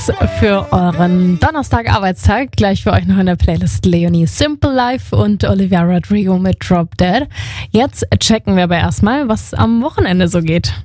für euren Donnerstag-Arbeitstag. Gleich für euch noch in der Playlist Leonie Simple Life und Olivia Rodrigo mit Drop Dead. Jetzt checken wir aber erstmal, was am Wochenende so geht.